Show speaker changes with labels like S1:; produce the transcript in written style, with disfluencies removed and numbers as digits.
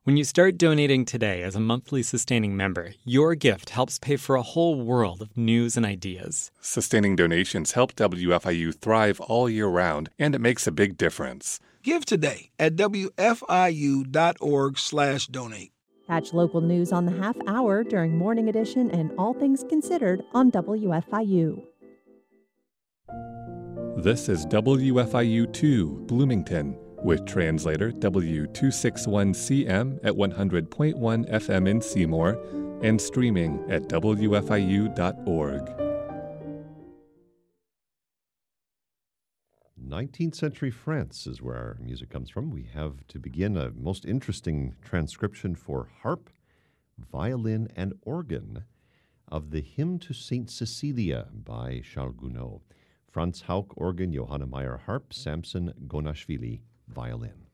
S1: When you start donating today as a monthly sustaining member, your gift helps pay for a whole world of news and ideas.
S2: Sustaining donations help WFIU thrive all year round, and it makes a big difference.
S3: Give today at WFIU.org/donate.
S4: Catch local news on the half hour during Morning Edition and All Things Considered on WFIU.
S2: This is WFIU2 Bloomington, with translator W261CM at 100.1 FM in Seymour and streaming at WFIU.org.
S5: 19th century France is where our music comes from. We have, to begin, a most interesting transcription for harp, violin, and organ of the Hymn to St. Cecilia by Charles Gounod. Franz Hauck, organ, Johanna Meyer, harp, Samson Gonashvili, violin.